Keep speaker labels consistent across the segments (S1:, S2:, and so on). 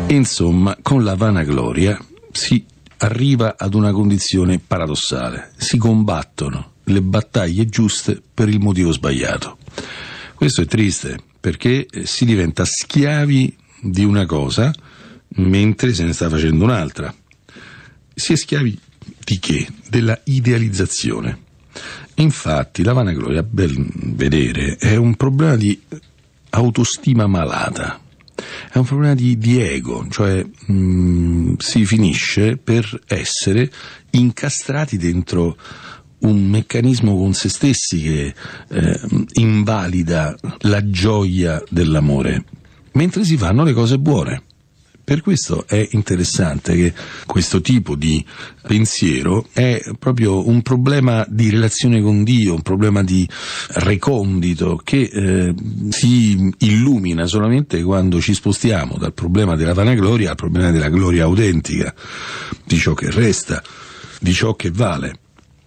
S1: Insomma, con la vanagloria si arriva ad una condizione paradossale: si combattono le battaglie giuste per il motivo sbagliato. Questo è triste, perché si diventa schiavi di una cosa mentre se ne sta facendo un'altra. Si è schiavi di che? Della idealizzazione. Infatti la vanagloria, a ben vedere, è un problema di autostima malata, è un problema di ego, cioè si finisce per essere incastrati dentro un meccanismo con se stessi che invalida la gioia dell'amore, mentre si fanno le cose buone. Per questo è interessante che questo tipo di pensiero è proprio un problema di relazione con Dio, un problema di recondito che si illumina solamente quando ci spostiamo dal problema della vanagloria al problema della gloria autentica, di ciò che resta, di ciò che vale.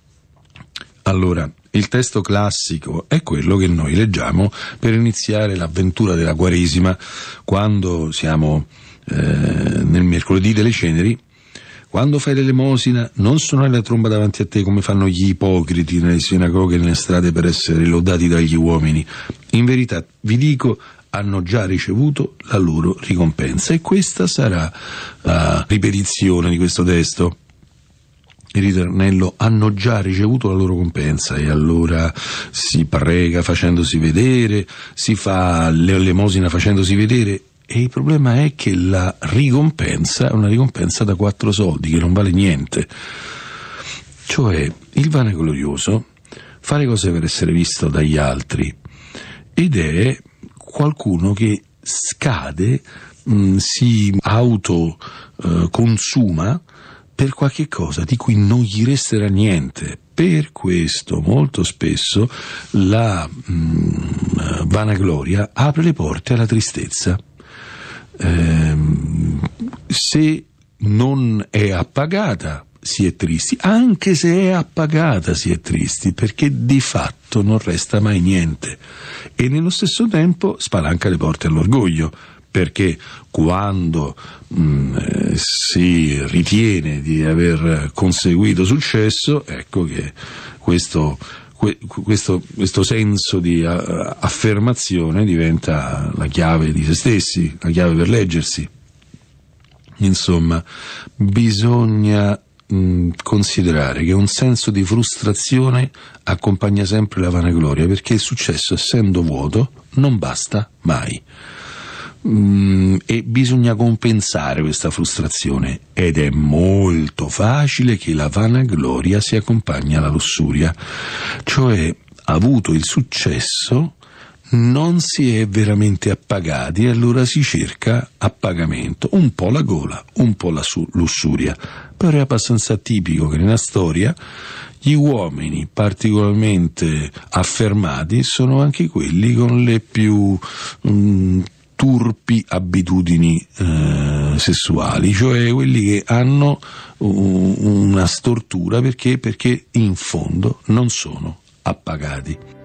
S1: Allora, il testo classico è quello che noi leggiamo per iniziare l'avventura della Quaresima, quando siamo nel mercoledì delle ceneri. Quando fai l'elemosina, non suonare la tromba davanti a te come fanno gli ipocriti nelle sinagoghe e nelle strade per essere lodati dagli uomini. In verità, vi dico, hanno già ricevuto la loro ricompensa. E questa sarà la ripetizione di questo testo. Il ritornello: hanno già ricevuto la loro compensa. E allora si prega facendosi vedere, si fa l'elemosina facendosi vedere. E il problema è che la ricompensa è una ricompensa da 4 soldi, che non vale niente. Cioè, il vanaglorioso fa le cose per essere visto dagli altri, ed è qualcuno che scade, si autoconsuma per qualche cosa di cui non gli resterà niente. Per questo molto spesso la vanagloria apre le porte alla tristezza. Se non è appagata si è tristi, anche se è appagata si è tristi, perché di fatto non resta mai niente, e nello stesso tempo spalanca le porte all'orgoglio, perché quando si ritiene di aver conseguito successo, ecco che questo senso di affermazione diventa la chiave di se stessi, la chiave per leggersi. Insomma, bisogna considerare che un senso di frustrazione accompagna sempre la vanagloria, perché il successo, essendo vuoto, non basta mai. E bisogna compensare questa frustrazione, ed è molto facile che la vanagloria si accompagni alla lussuria. Cioè, avuto il successo, non si è veramente appagati, e allora si cerca appagamento, un po' la gola, un po' la lussuria. Però è abbastanza tipico che nella storia gli uomini particolarmente affermati sono anche quelli con le più turpi abitudini sessuali, cioè quelli che hanno una stortura perché in fondo non sono appagati.